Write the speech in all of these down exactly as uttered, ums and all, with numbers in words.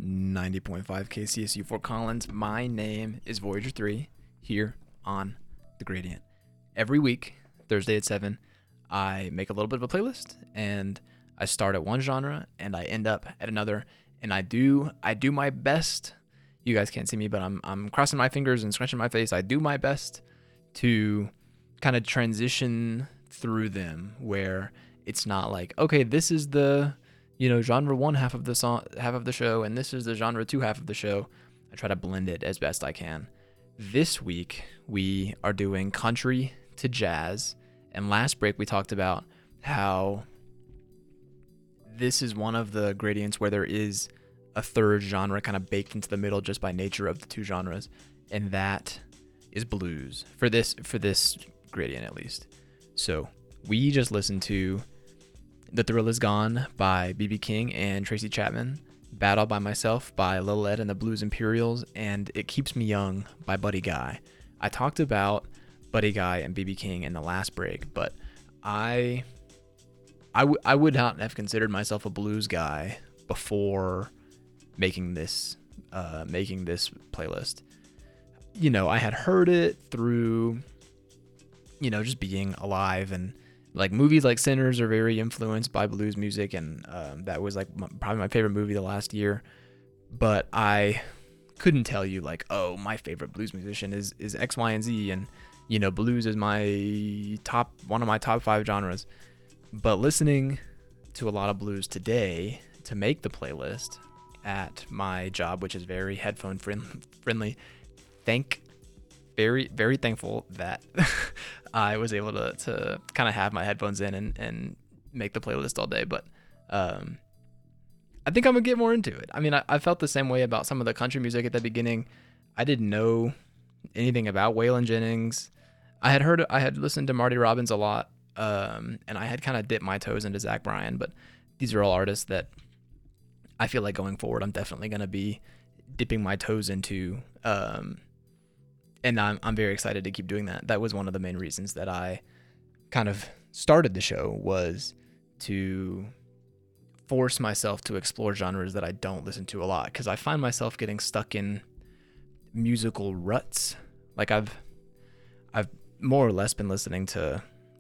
ninety point five K C S U Fort Collins. My name is Voyager three here on The Gradient. Every week, Thursday at seven, I make a little bit of a playlist and I start at one genre and I end up at another, and I do I do my best. You guys can't see me, but I'm I'm crossing my fingers and scrunching my face. I do my best to kind of transition through them where it's not like, okay, this is the, you know, genre one half of the song half of the show and this is the genre two half of the show. I try to blend it as best I can. This week we are doing country to jazz, and last break we talked about how this is one of the gradients where there is a third genre kind of baked into the middle just by nature of the two genres, and that is blues for this for this gradient at least. So we just listened to The Thrill Is Gone by B B King and Tracy Chapman, Bad All By Myself by Lil Ed and the Blues Imperials, and It Keeps Me Young by Buddy Guy. I talked about Buddy Guy and B B King in the last break, but I I, w- I would not have considered myself a blues guy before making this uh, making this playlist. You know, I had heard it through, you know, just being alive, and like movies like Sinners are very influenced by blues music, and um, that was like my, probably my favorite movie the last year. But I couldn't tell you like, oh, my favorite blues musician is is X, Y, and Z, and you know, blues is my top one of my top five genres. But listening to a lot of blues today to make the playlist at my job, which is very headphone friendly, thank very very thankful that I was able to to kind of have my headphones in and and make the playlist all day. But um I think I'm gonna get more into it. I mean, I, I felt the same way about some of the country music at the beginning. I didn't know anything about Waylon Jennings. I had heard I had listened to Marty Robbins a lot, um and I had kind of dipped my toes into Zach Bryan, but these are all artists that I feel like going forward I'm definitely gonna be dipping my toes into, um and I'm I'm very excited to keep doing that. That was one of the main reasons that I kind of started the show, was to force myself to explore genres that I don't listen to a lot, because I find myself getting stuck in musical ruts. Like I've I've more or less been listening to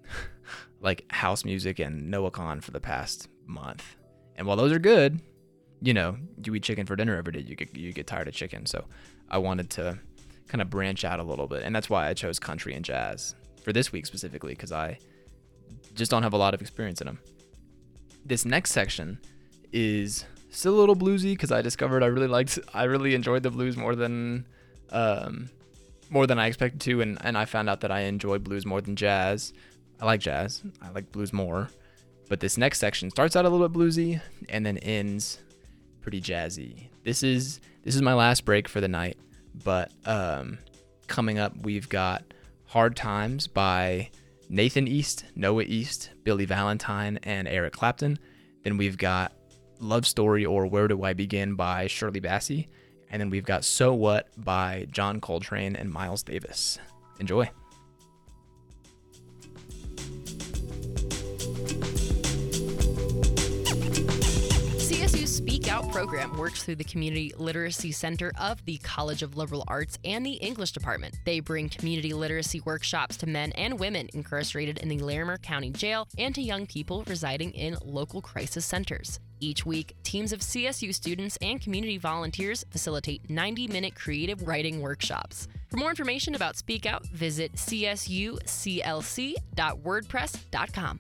like house music and Noah Kahan for the past month, and while those are good, you know, you eat chicken for dinner every day, you get you get tired of chicken. So I wanted to kind of branch out a little bit, and that's why I chose country and jazz for this week specifically, because I just don't have a lot of experience in them. This next section is still a little bluesy, because I discovered I really liked I really enjoyed the blues more than um more than I expected to, and, and I found out that I enjoy blues more than jazz. I like jazz, I like blues more, but this next section starts out a little bit bluesy and then ends pretty jazzy. This is this is my last break for the night, but um, coming up we've got Hard Times by Nathan East, Noah East, Billy Valentine, and Eric Clapton. Then we've got Love Story or Where Do I Begin by Shirley Bassey. And then we've got So What by John Coltrane and Miles Davis. Enjoy. C S U's Speak Out program works through the Community Literacy Center of the College of Liberal Arts and the English Department. They bring community literacy workshops to men and women incarcerated in the Larimer County Jail and to young people residing in local crisis centers. Each week, teams of C S U students and community volunteers facilitate ninety-minute creative writing workshops. For more information about Speak Out, visit c s u c l c dot wordpress dot com.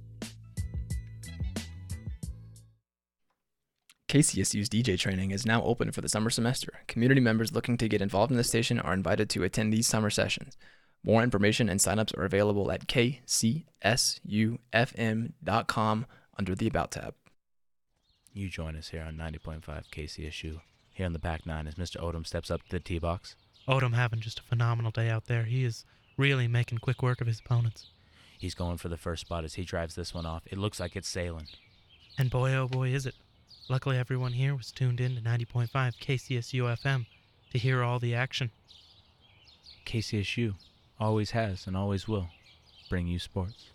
K C S U's D J training is now open for the summer semester. Community members looking to get involved in the station are invited to attend these summer sessions. More information and signups are available at k c s u f m dot com under the About tab. You join us here on ninety point five K C S U. Here on the back nine as Mister Odom steps up to the tee box. Odom having just a phenomenal day out there. He is really making quick work of his opponents. He's going for the first spot as he drives this one off. It looks like it's sailing. And boy, oh boy, is it. Luckily, everyone here was tuned in to ninety point five K C S U F M to hear all the action. K C S U always has and always will bring you sports.